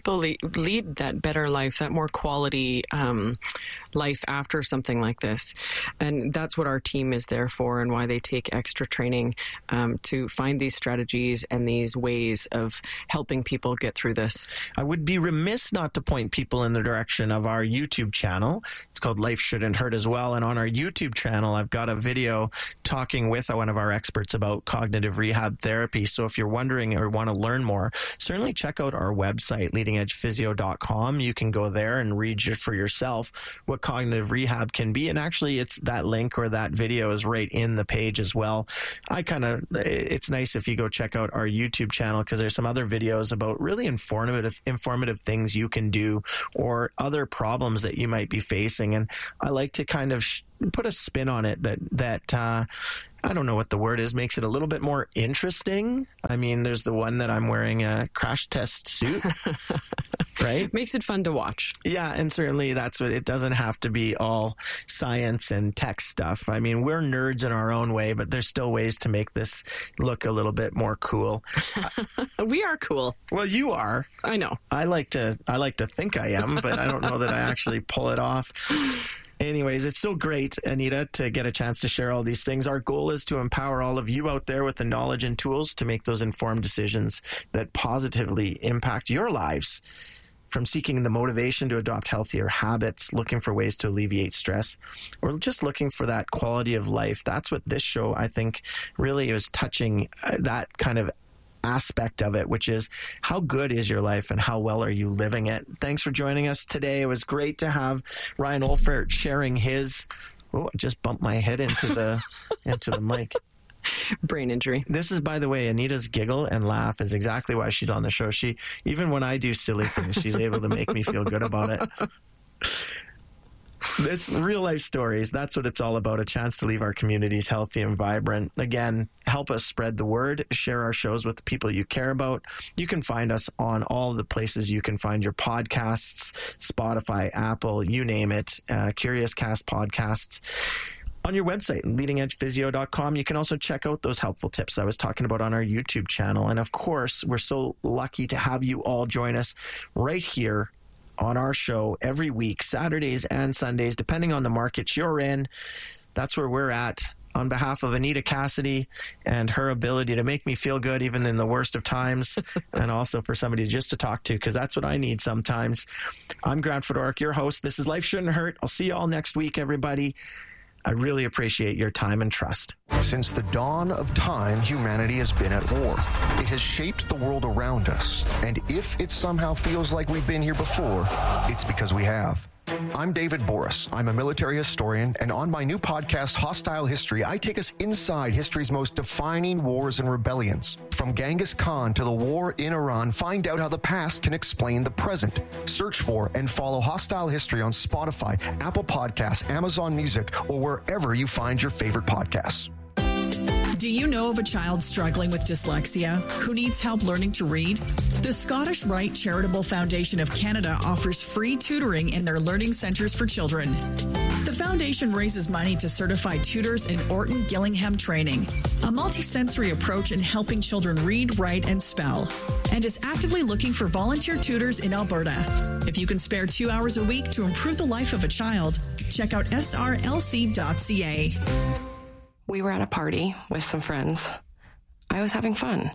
lead that better life, that more quality um, life after something like this. And that's what our team is there for, and why they take extra training um, to find these strategies and these ways of helping people get through this. I would be remiss not to point people in the direction of our YouTube channel. It's called Life Shouldn't Hurt as well. And on our YouTube channel, I've got a video talking with one of our experts about cognitive rehab therapy. So if you're wondering or want to learn more, certainly check out our website, leading edge physio dot com. You can go there and read for yourself what cognitive rehab can be. And actually, it's that link or that video is right in the page as well. I kind of, it's nice if you go check out our YouTube channel, because there's some other videos about really informative, informative things you can do or other problems that you might be facing. And I like to kind of sh- put a spin on it that, that, uh, I don't know what the word is, makes it a little bit more interesting. I mean, there's the one that I'm wearing a crash test suit, right? Makes it fun to watch. Yeah, and certainly that's what, it doesn't have to be all science and tech stuff. I mean, we're nerds in our own way, but there's still ways to make this look a little bit more cool. We are cool. Well, you are. I know. I like to, I like to think I am, but I don't know that I actually pull it off. Anyways, it's so great, Anita, to get a chance to share all these things. Our goal is to empower all of you out there with the knowledge and tools to make those informed decisions that positively impact your lives. From seeking the motivation to adopt healthier habits, looking for ways to alleviate stress, or just looking for that quality of life. That's what this show, I think, really is touching, uh, that kind of aspect of it, which is how good is your life and how well are you living it. Thanks for joining us today. It was great to have Ryan Olfert sharing his, oh, I just bumped my head into the into the mic. Brain injury. This is, by the way, Anita's giggle and laugh is exactly why she's on the show. She, even when I do silly things, she's able to make me feel good about it. This real life stories, that's what it's all about. A chance to leave our communities healthy and vibrant. Again, help us spread the word. Share our shows with the people you care about. You can find us on all the places you can find your podcasts, Spotify, Apple, you name it, uh, Curious Cast podcasts. On your website, leading edge physio dot com, you can also check out those helpful tips I was talking about on our YouTube channel. And of course, we're so lucky to have you all join us right here on our show every week, Saturdays and Sundays, depending on the market you're in. That's where we're at. On behalf of Anita Cassidy and her ability to make me feel good even in the worst of times, and also for somebody just to talk to, because that's what I need sometimes. I'm Grant Fedoruk, your host. This is Life Shouldn't Hurt. I'll see you all next week, everybody. I really appreciate your time and trust. Since the dawn of time, humanity has been at war. It has shaped the world around us. And if it somehow feels like we've been here before, it's because we have. I'm David Boris. I'm a military historian, and on my new podcast, Hostile History, I take us inside history's most defining wars and rebellions. From Genghis Khan to the war in Iran, find out how the past can explain the present. Search for and follow Hostile History on Spotify, Apple Podcasts, Amazon Music, or wherever you find your favorite podcasts. Do you know of a child struggling with dyslexia who needs help learning to read? The Scottish Rite Charitable Foundation of Canada offers free tutoring in their learning centres for children. The foundation raises money to certify tutors in Orton Gillingham training, a multisensory approach in helping children read, write, and spell, and is actively looking for volunteer tutors in Alberta. If you can spare two hours a week to improve the life of a child, check out S R L C dot C A. We were at a party with some friends. I was having fun.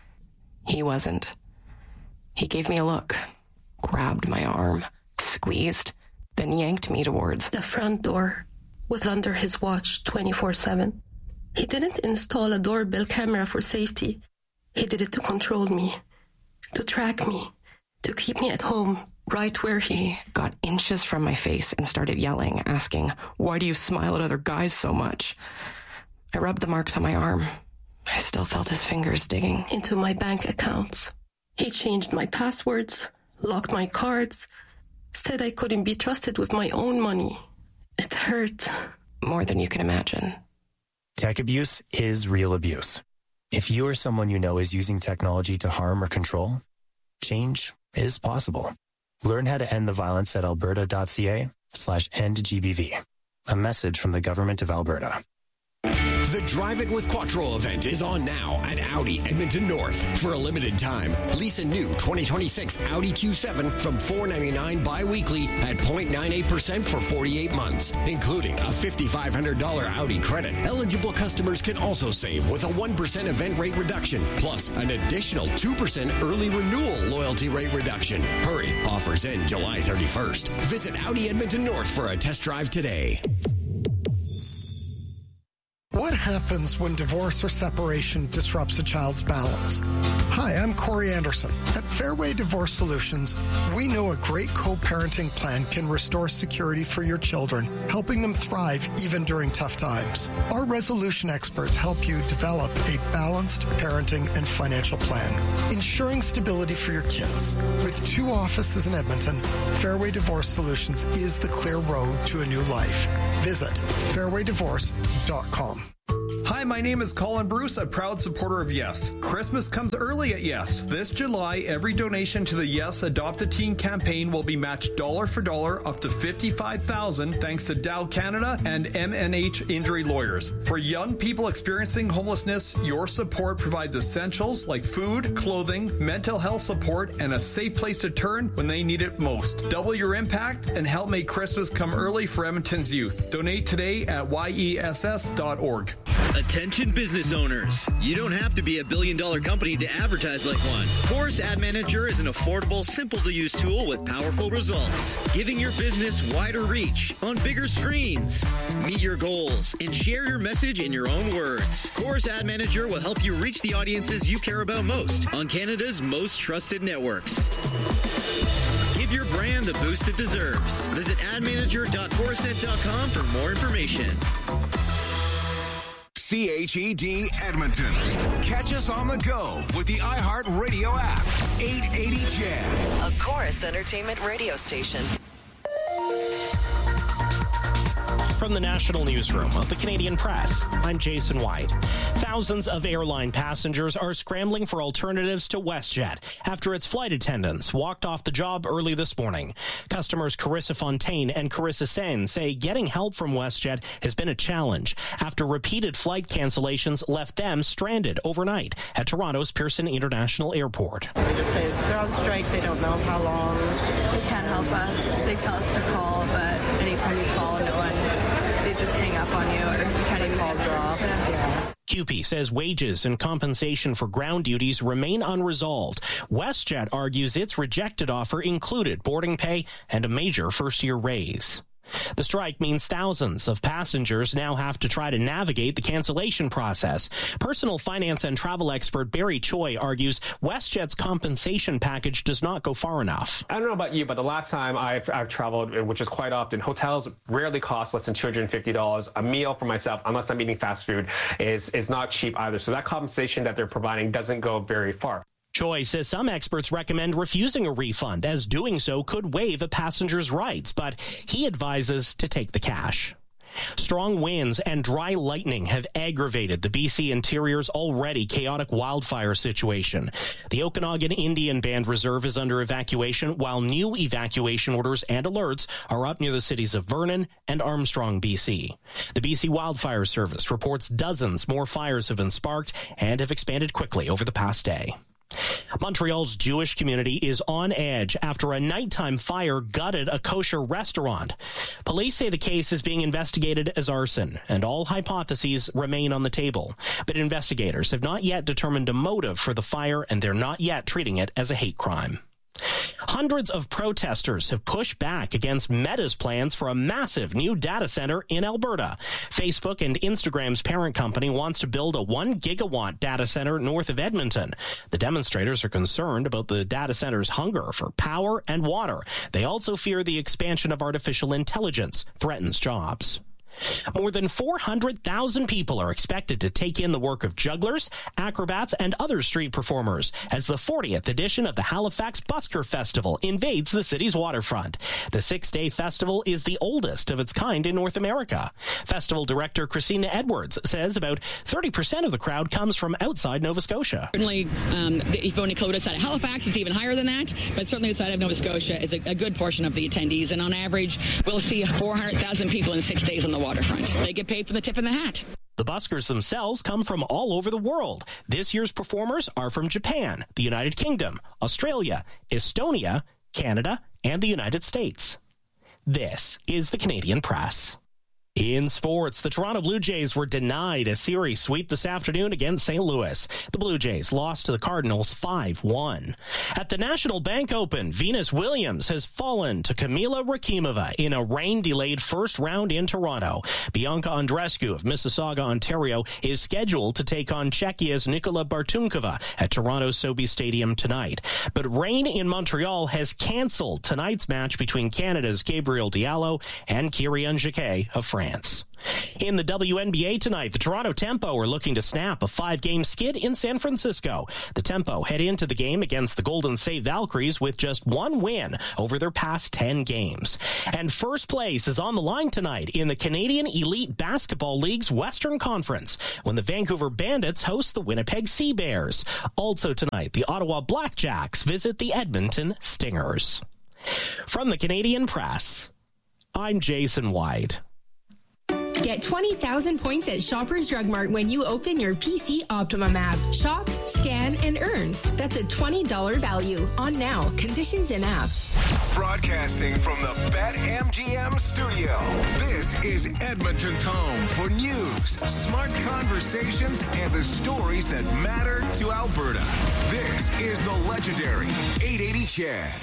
He wasn't. He gave me a look, grabbed my arm, squeezed, then yanked me towards the front door. Was under his watch twenty-four seven. He didn't install a doorbell camera for safety. He did it to control me, to track me, to keep me at home, right where he got inches from my face and started yelling, asking, "Why do you smile at other guys so much?" I rubbed the marks on my arm. I still felt his fingers digging into my bank accounts. He changed my passwords, locked my cards, said I couldn't be trusted with my own money. It hurt. More than you can imagine. Tech abuse is real abuse. If you or someone you know is using technology to harm or control, change is possible. Learn how to end the violence at alberta.ca slash end GBV. A message from the Government of Alberta. The Drive It with Quattro event is on now at Audi Edmonton North. For a limited time, lease a new twenty twenty-six Audi Q seven from four dollars and ninety-nine cents bi-weekly at zero point nine eight percent for forty-eight months, including a five thousand five hundred dollars Audi credit. Eligible customers can also save with a one percent event rate reduction, plus an additional two percent early renewal loyalty rate reduction. Hurry, offers end July thirty-first. Visit Audi Edmonton North for a test drive today. What happens when divorce or separation disrupts a child's balance? Hi, I'm Corey Anderson. At Fairway Divorce Solutions, we know a great co-parenting plan can restore security for your children, helping them thrive even during tough times. Our resolution experts help you develop a balanced parenting and financial plan, ensuring stability for your kids. With two offices in Edmonton, Fairway Divorce Solutions is the clear road to a new life. Visit fairway divorce dot com. Hi, my name is Colin Bruce, a proud supporter of Yes. Christmas comes early at Yes. This July, every donation to the Yes Adopt a Teen campaign will be matched dollar for dollar up to fifty-five thousand dollars thanks to Dow Canada and M N H Injury Lawyers. For young people experiencing homelessness, your support provides essentials like food, clothing, mental health support, and a safe place to turn when they need it most. Double your impact and help make Christmas come early for Edmonton's youth. Donate today at Y E S S dot org. Attention business owners. You don't have to be a billion dollar company to advertise like one. Chorus Ad Manager is an affordable, simple to use tool with powerful results, giving your business wider reach on bigger screens. Meet your goals and share your message in your own words. Chorus Ad Manager will help you reach the audiences you care about most on Canada's most trusted networks. Give your brand the boost it deserves. Visit ad manager dot corusent dot com for more information. C H E D Edmonton. Catch us on the go with the iHeartRadio app. eight eighty C H E D. A Chorus Entertainment radio station. From the National Newsroom of the Canadian Press, I'm Jason White. Thousands of airline passengers are scrambling for alternatives to WestJet after its flight attendants walked off the job early this morning. Customers Carissa Fontaine and Carissa Sen say getting help from WestJet has been a challenge after repeated flight cancellations left them stranded overnight at Toronto's Pearson International Airport. They just say they're on strike, they don't know how long, they can't help us. They tell us to call, but anytime you call, no one, they just hang up on you, or you can't even call drops. Yeah. C U P E says wages and compensation for ground duties remain unresolved. WestJet argues its rejected offer included boarding pay and a major first-year raise. The strike means thousands of passengers now have to try to navigate the cancellation process. Personal finance and travel expert Barry Choi argues WestJet's compensation package does not go far enough. I don't know about you, but the last time I've, I've traveled, which is quite often, hotels rarely cost less than two hundred fifty dollars. A meal for myself, unless I'm eating fast food, is, is not cheap either. So that compensation that they're providing doesn't go very far. Choi says some experts recommend refusing a refund, as doing so could waive a passenger's rights, but he advises to take the cash. Strong winds and dry lightning have aggravated the B C Interior's already chaotic wildfire situation. The Okanagan Indian Band Reserve is under evacuation, while new evacuation orders and alerts are up near the cities of Vernon and Armstrong, B C. The B C Wildfire Service reports dozens more fires have been sparked and have expanded quickly over the past day. Montreal's Jewish community is on edge after a nighttime fire gutted a kosher restaurant. Police say the case is being investigated as arson, and all hypotheses remain on the table. But investigators have not yet determined a motive for the fire, and they're not yet treating it as a hate crime. Hundreds of protesters have pushed back against Meta's plans for a massive new data center in Alberta. Facebook and Instagram's parent company wants to build a one gigawatt data center north of Edmonton. The demonstrators are concerned about the data center's hunger for power and water. They also fear the expansion of artificial intelligence threatens jobs. More than four hundred thousand people are expected to take in the work of jugglers, acrobats, and other street performers as the fortieth edition of the Halifax Busker Festival invades the city's waterfront. The six-day festival is the oldest of its kind in North America. Festival director Christina Edwards says about thirty percent of the crowd comes from outside Nova Scotia. Certainly, um, if you only include outside of Halifax, it's even higher than that, but certainly outside of Nova Scotia is a, a good portion of the attendees, and on average, we'll see four hundred thousand people in six days on the waterfront. They get paid for the tip in the hat. The buskers themselves come from all over the world. This year's performers are from Japan, the United Kingdom, Australia, Estonia, Canada, and the United States. This is the Canadian Press. In sports, the Toronto Blue Jays were denied a series sweep this afternoon against Saint Louis. The Blue Jays lost to the Cardinals five one. At the National Bank Open, Venus Williams has fallen to Kamila Rakimova in a rain-delayed first round in Toronto. Bianca Andreescu of Mississauga, Ontario, is scheduled to take on Czechia's Nikola Bartunkova at Toronto's Sobeys Stadium tonight. But rain in Montreal has canceled tonight's match between Canada's Gabriel Diallo and Kyrian Jacquet of France. France. In the W N B A tonight, the Toronto Tempo are looking to snap a five-game skid in San Francisco. The Tempo head into the game against the Golden State Valkyries with just one win over their past ten games. And first place is on the line tonight in the Canadian Elite Basketball League's Western Conference when the Vancouver Bandits host the Winnipeg Sea Bears. Also tonight, the Ottawa Blackjacks visit the Edmonton Stingers. From the Canadian Press, I'm Jason White. Get twenty thousand points at Shoppers Drug Mart when you open your P C Optimum app. Shop, scan, and earn. That's a twenty dollars value on now. Conditions in app. Broadcasting from the BetMGM studio, this is Edmonton's home for news, smart conversations, and the stories that matter to Alberta. This is the legendary eight eighty Chad.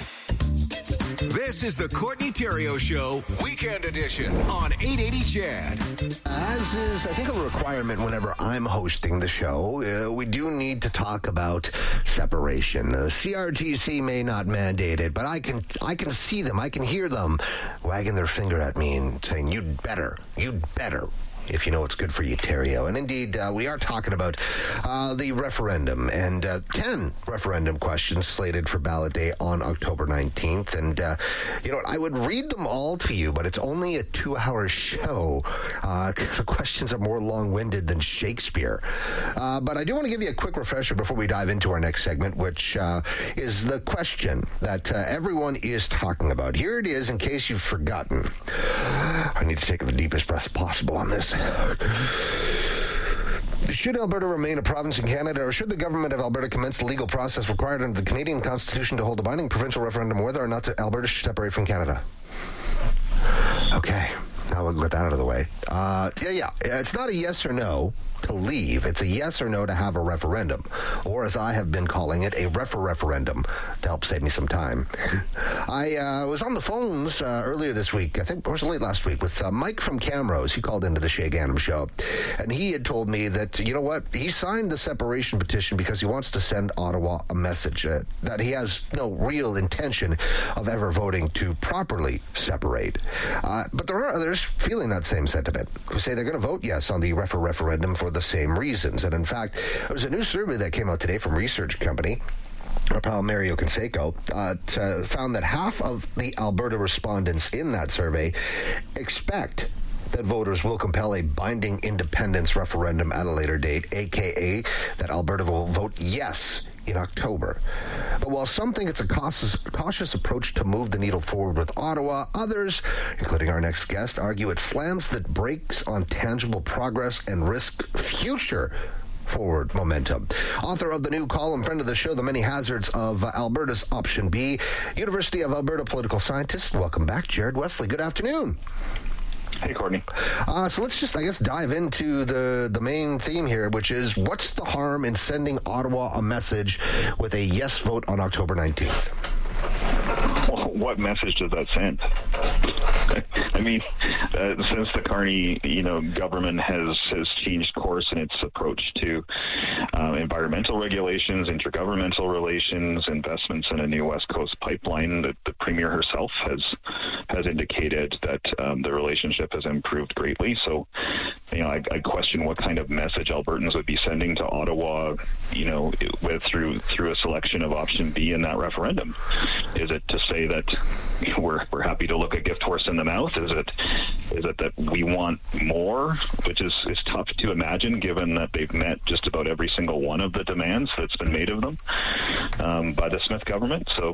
This is the Courtney Theriault Show, Weekend Edition on eight eighty Chad. As is, I think, a requirement whenever I'm hosting the show, uh, we do need to talk about separation. Uh, C R T C may not mandate it, but I can I can see them, I can hear them wagging their finger at me and saying, you'd better, you'd better. If you know what's good for you, Theriault. And indeed, uh, we are talking about uh, the referendum and uh, ten referendum questions slated for ballot day on October nineteenth. And, uh, you know what, I would read them all to you, but it's only a two-hour show. Uh, the questions are more long-winded than Shakespeare. Uh, but I do want to give you a quick refresher before we dive into our next segment, which uh, is the question that uh, everyone is talking about. Here it is, in case you've forgotten. I need to take the deepest breath possible on this. Should Alberta remain a province in Canada, or should the government of Alberta commence the legal process required under the Canadian Constitution to hold a binding provincial referendum whether or not Alberta should separate from Canada? Okay, now we'll get that out of the way. Uh, yeah, yeah, it's not a yes or no to leave. It's a yes or no to have a referendum, or as I have been calling it, a refer-referendum, to help save me some time. I uh, was on the phones uh, earlier this week, I think it was late last week, with uh, Mike from Camrose. He called into the Shay Ganem show, and he had told me that, you know what, he signed the separation petition because he wants to send Ottawa a message uh, that he has no real intention of ever voting to properly separate. Uh, but there are others feeling that same sentiment, who say they're going to vote yes on the refer-referendum for the same reasons. And in fact, there was a new survey that came out today from research company, our pal Mario Canseco, uh, t- found that half of the Alberta respondents in that survey expect that voters will compel a binding independence referendum at a later date, aka that Alberta will vote yes in October. But while some think it's a cautious, cautious approach to move the needle forward with Ottawa, others, including our next guest, argue it slams the brakes on tangible progress and risk future forward momentum. Author of the new column, friend of the show, The Many Hazards of uh, Alberta's Option B, University of Alberta political scientist. Welcome back, Jared Wesley. Good afternoon. Hey, Courtney. Uh, so let's just, I guess, dive into the, the main theme here, which is what's the harm in sending Ottawa a message with a yes vote on October nineteenth? Well, what message does that send? I mean, uh, since the Carney, you know, government has, has changed course in its approach to uh, environmental regulations, intergovernmental relations, investments in a new West Coast pipeline, the, the Premier herself has has indicated that um, the relationship has improved greatly. So, you know, I, I question what kind of message Albertans would be sending to Ottawa, you know, with through through a selection of option B in that referendum. Is it to say that we're we're happy to look a gift horse in the mouth? Is it is it that we want more, which is, is tough to imagine given that they've met just about every single one of the demands that's been made of them? um, by the Smith government. So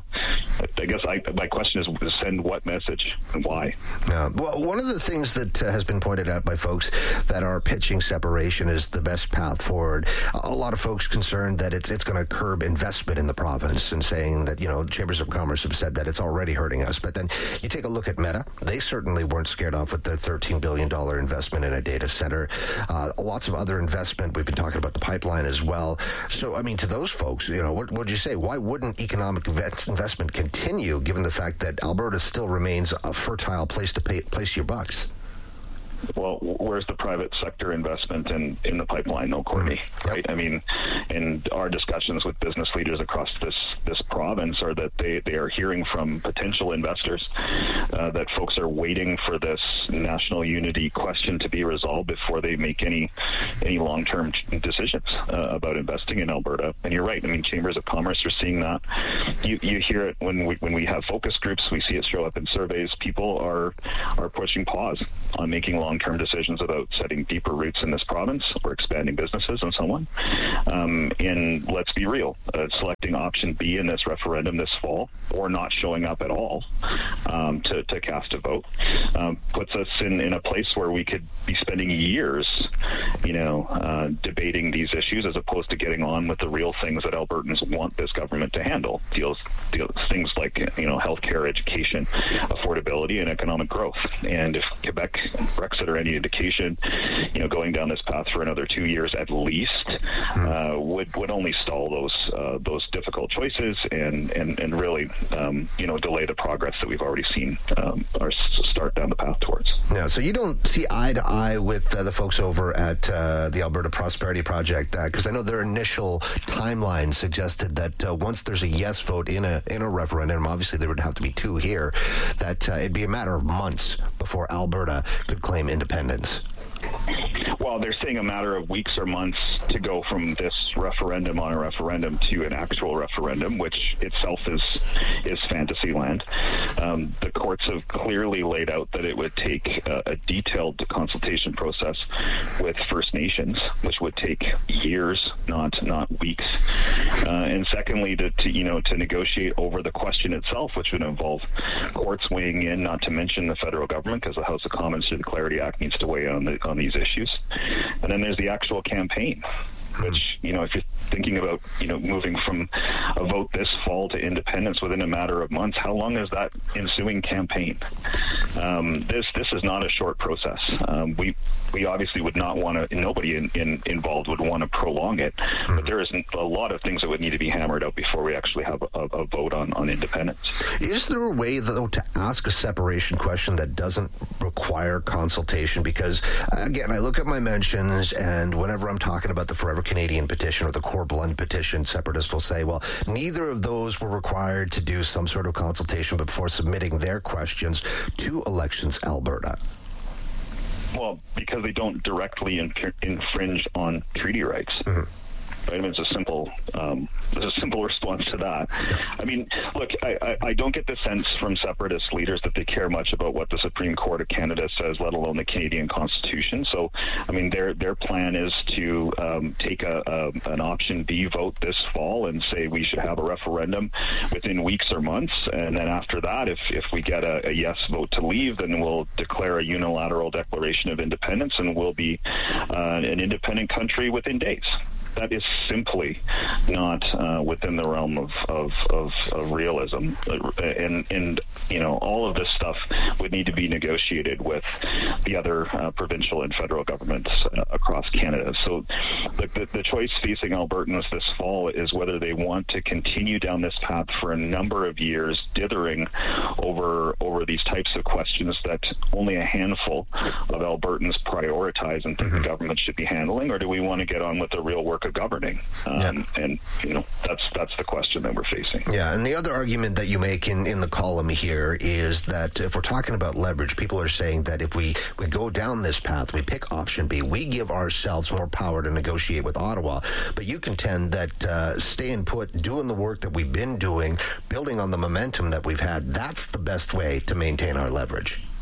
I guess I, my question is, send what message and why? Yeah. Well, one of the things that uh, has been pointed out by folks that are pitching separation is the best path forward. A lot of folks concerned that it's it's going to curb investment in the province, and saying that, you know, chambers of commerce have said that it's already hurting us. But then you take a look at Meta. They certainly weren't scared off with their thirteen billion dollars investment in a data center. Uh, lots of other investment. We've been talking about the pipeline as well. So, I mean, to those folks, you know, what would you say? Why wouldn't economic investment continue, given the fact that Alberta still remains a fertile place to pay, place your bucks? Well, where's the private sector investment in, in the pipeline? No, Courtney, right? I mean, in our discussions with business leaders across this, this province are that they, they are hearing from potential investors uh, that folks are waiting for this national unity question to be resolved before they make any any long-term decisions uh, about investing in Alberta. And you're right. I mean, chambers of commerce are seeing that. You, you hear it when we when we have focus groups. We see it show up in surveys. People are are pushing pause on making long long-term decisions about setting deeper roots in this province or expanding businesses and so on. Um, and let's be real, uh, selecting option B in this referendum this fall, or not showing up at all um, to, to cast a vote, um, puts us in, in a place where we could be spending years, you know, uh, debating these issues as opposed to getting on with the real things that Albertans want this government to handle. Deals, deals things like, you know, healthcare, education, affordability, and economic growth. And if Quebec Brexit or any indication, you know, going down this path for another two years at least uh, would would only stall those uh, those difficult choices and and and really um, you know, delay the progress that we've already seen um, or start down the path towards. Yeah. So you don't see eye to eye with uh, the folks over at uh, the Alberta Prosperity Project, because uh, I know their initial timeline suggested that uh, once there's a yes vote in a in a referendum, obviously there would have to be two here, that uh, it'd be a matter of months before Alberta could claim independence. Well, they're saying a matter of weeks or months to go from this referendum on a referendum to an actual referendum, which itself is is fantasy land. Um, the courts have clearly laid out that it would take a, a detailed consultation process with First Nations, which would take years, not not weeks. Uh, and secondly, to, to you know to negotiate over the question itself, which would involve courts weighing in, not to mention the federal government, because the House of Commons through the Clarity Act needs to weigh on the on these issues. And then there's the actual campaign, which, you know, if you're thinking about, you know, moving from a vote this fall to independence within a matter of months, how long is that ensuing campaign? Um, this this is not a short process. Um, we we obviously would not want to, nobody in, in, involved would want to prolong it, but there is a lot of things that would need to be hammered out before we actually have a, a vote on, on independence. Is there a way, though, to ask a separation question that doesn't require consultation? Because, again, I look at my mentions, and whenever I'm talking about the Forever Canadian petition or the Core Blood petition, separatists will say, well, neither of those were required to do some sort of consultation before submitting their questions to Elections Alberta. Well, because they don't directly inf- infringe on treaty rights. Mm-hmm. Right? I mean, it's a simple, um, there's a simple response to that. I mean, look, I, I, I don't get the sense from separatist leaders that they care much about what the Supreme Court of Canada says, let alone the Canadian Constitution. So, I mean, their their plan is to um, take a, a an option B vote this fall and say we should have a referendum within weeks or months, and then after that, if if we get a, a yes vote to leave, then we'll declare a unilateral declaration of independence, and we'll be uh, an independent country within days. That is simply not uh, within the realm of, of, of, of realism. And, and, you know, all of this stuff would need to be negotiated with the other uh, provincial and federal governments uh, across Canada. So the, the, the choice facing Albertans this fall is whether they want to continue down this path for a number of years, dithering over, over these types of questions that only a handful of Albertans prioritize and think mm-hmm. the government should be handling, or do we want to get on with the real work of governing? Um, yeah. And, you know, that's that's the question that we're facing. Yeah, and the other argument that you make in, in the column here is that if we're talking about leverage, people are saying that if we, we go down this path, we pick option B, we give ourselves more power to negotiate with Ottawa. But you contend that uh, staying put, doing the work that we've been doing, building on the momentum that we've had, that's the best way to maintain our leverage.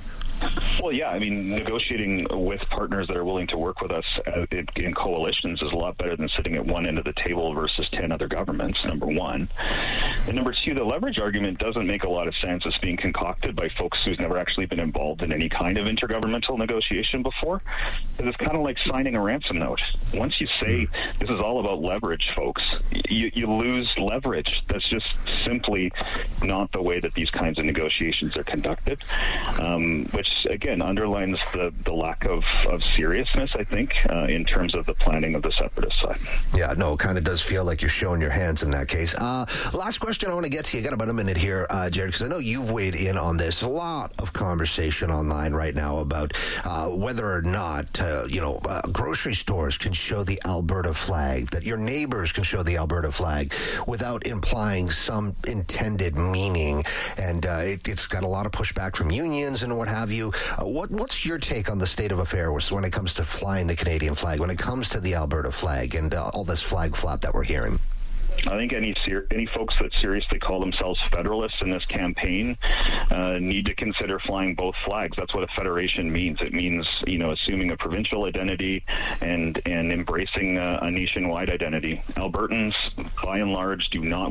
Well, yeah, I mean, negotiating with partners that are willing to work with us in coalitions is a lot better than sitting at one end of the table versus ten other governments, number one. And number two, the leverage argument doesn't make a lot of sense. It's being concocted by folks who's never actually been involved in any kind of intergovernmental negotiation before. Because it's kind of like signing a ransom note. Once you say this is all about leverage, folks, you, you lose leverage. That's just simply not the way that these kinds of negotiations are conducted, um, which, again, underlines the, the lack of, of seriousness, I think, uh, in terms of the planning of the separatist side. Yeah, no, it kind of does feel like you're showing your hands in that case. Uh, last question I want to get to you. I got about a minute here, uh, Jared, because I know you've weighed in on this. A lot of conversation online right now about uh, whether or not, uh, you know, uh, grocery stores can show the Alberta flag, that your neighbors can show the Alberta flag without implying some intended meaning. And uh, it, it's got a lot of pushback from unions and what have you. Uh, what What's your take on the state of affairs when it comes to flying the Canadian flag, when it comes to the Alberta flag and uh, all this flag flap that we're hearing? I think any ser- any folks that seriously call themselves federalists in this campaign uh, need to consider flying both flags. That's what a federation means. It means, you know, assuming a provincial identity and and embracing a, a nationwide identity. Albertans, by and large, do not